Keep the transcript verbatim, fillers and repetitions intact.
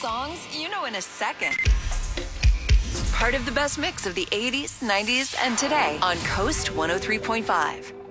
songs you know in a second. Part of the best mix of the eighties, nineties, and today on Coast one oh three point five.